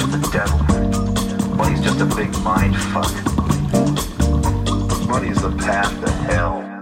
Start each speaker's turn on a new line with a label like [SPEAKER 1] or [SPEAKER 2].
[SPEAKER 1] just the devil. Money's just a big mind fuck. Money's the path to hell.